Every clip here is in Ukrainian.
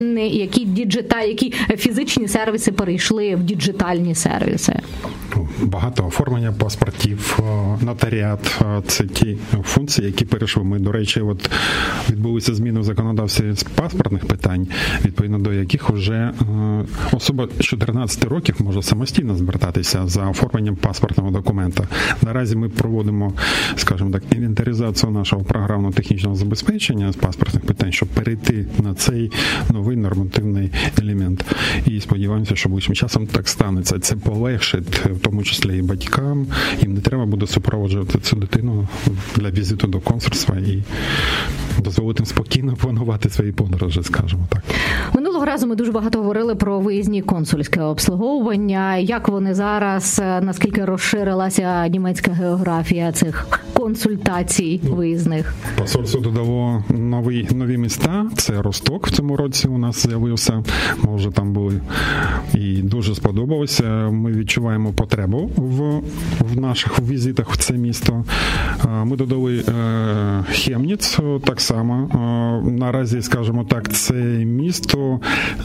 які фізичні сервіси перейшли в діджитальні сервіси? Багато оформлення паспортів, нотаріат – це ті функції, які перейшли. Ми, до речі, відбулися зміни в законодавстві з паспортних питань, відповідно до яких вже особа з 14 років може самостійно звертатися за оформленням паспортного документа. Наразі ми проводимо, скажімо так, інвентаризацію нашого програмно-технічного забезпечення з паспортних питань, щоб перейти на цей новий нормативний елемент. І сподіваємося, що ближчим часом так станеться. Це полегшить, в тому числі і батькам, їм не треба буде супроводжувати цю дитину для візиту до консульства і дозволити їм спокійно планувати свої подорожі, скажімо так. Минулого разу ми дуже багато говорили про виїзні консульське обслуговування. Як вони зараз, наскільки розширилася німецька географія цих консультацій виїзних? Посольство додало нові міста. Це Росток в цьому році у нас з'явився. Ми вже там були і дуже сподобалося. Ми відчуваємо потребу в наших візитах в це місто. Ми додали Хемніц так само. Наразі, скажімо так, це місто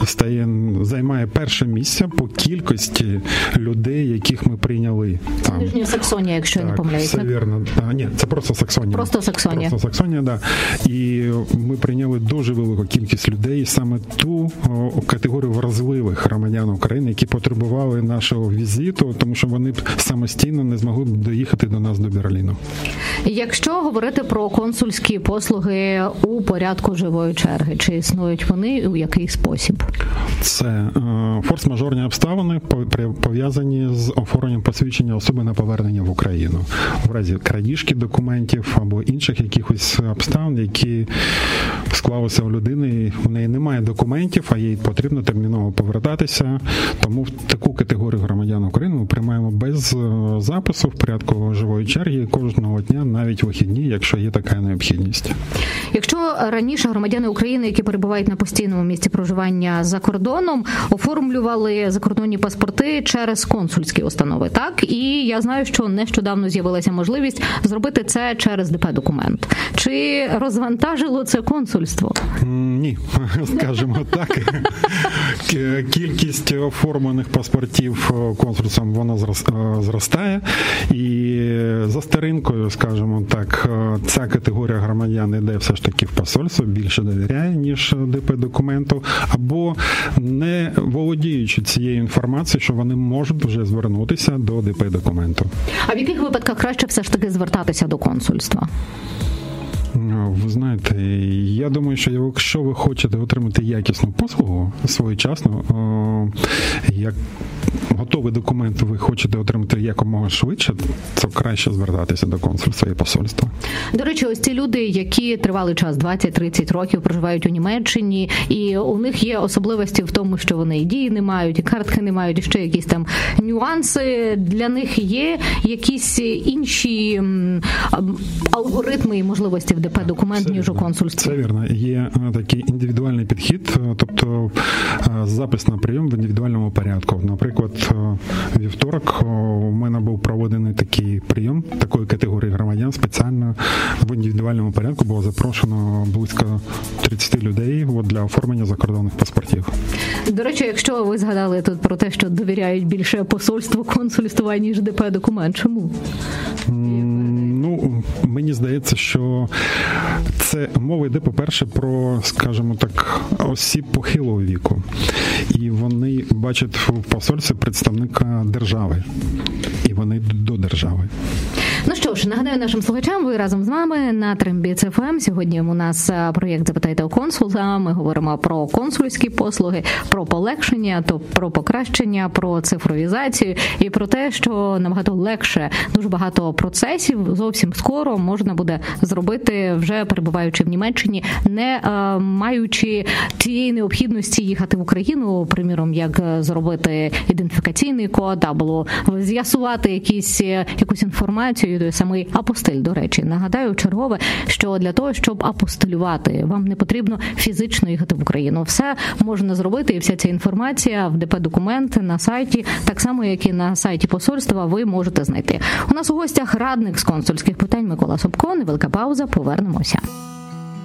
займає перше місце по кількості людей, яких ми прийняли. Це Нижня Саксонія, якщо я не помиляюся. Все вірно. Ні, це просто Саксонія. Просто Саксонія, да. І ми прийняли дуже велику кількість людей, саме ту категорію вразливих громадян України, які потребували нашого візиту, тому що вони б самостійно не змогли б доїхати до нас, до Берліну. Якщо говорити про консульські послуги у порядку живої черги, чи існують вони, у який спосіб? Це форс-мажорні обставини, пов'язані з оформленням посвідчення особи на повернення в Україну. В разі крадіжки документів або інших якихось обставин, які склалися у людини, у неї немає документів, а їй потрібно терміново повертатися. Тому в таку категорію громадян України ми приймаємо без запису в порядку живої черги кожного дня, навіть вихідні, якщо є така необхідність. Якщо раніше громадяни України, які перебувають на постійному місці проживання за кордоном, оформлювали закордонні паспорти через консульські установи, так? І я знаю, що нещодавно з'явилася можливість зробити це через ДП-документ. Чи розвантажило це консульство? Ні, скажімо так. Кількість оформлених паспортів консульством вона зростає. І за старинкою, скажімо так, ця категорія громадян йде все ж таки в посольство, більше довіряє, ніж ДП-документу, або не володіючи цією інформацією, що вони можуть вже звернутися до ДП-документу. А в яких випадках краще все ж таки звертатися до консульства? Ви знаєте, я думаю, що якщо ви хочете отримати якісну послугу своєчасно, як готові документи ви хочете отримати якомога швидше, то краще звертатися до консульства і посольства. До речі, ось ці люди, які тривалий час, 20-30 років, проживають у Німеччині, і у них є особливості в тому, що вони і дії не мають, і картки не мають, і ще якісь там нюанси. Для них є якісь інші алгоритми і можливості в ДП-документ, ніж у консульстві? Це вірно. Є такий індивідуальний підхід, тобто запис на прийом в індивідуальному порядку. Наприклад, вівторок у мене був проведений такий прийом такої категорії громадян спеціально в індивідуальному порядку було запрошено близько 30 людей для оформлення закордонних паспортів. До речі, якщо ви згадали тут про те, що довіряють більше посольству, консульству, ніж ДП-документ, чому? Мені здається, що це мова йде, по-перше, про, скажімо так, осіб похилого віку. І вони бачать в посольстві представника держави. І вони до держави. Ну що ж, нагадаю нашим слухачам, ви разом з нами на Трембіц ФМ. Сьогодні у нас проєкт «Запитайте у консула». Ми говоримо про консульські послуги, про полегшення, про покращення, про цифровізацію і про те, що набагато легше дуже багато процесів зовсім скоро можна буде зробити, вже перебуваючи в Німеччині, не маючи тієї необхідності їхати в Україну, приміром, як зробити ідентифікаційний код або з'ясувати якусь інформацію. Той самий апостиль, до речі. Нагадаю чергове, що для того, щоб апостилювати, вам не потрібно фізично їхати в Україну. Все можна зробити, і вся ця інформація в ДП-документ на сайті, так само, як і на сайті посольства, ви можете знайти. У нас у гостях радник з консульських питань Микола Собко. Невелика пауза, повернемося.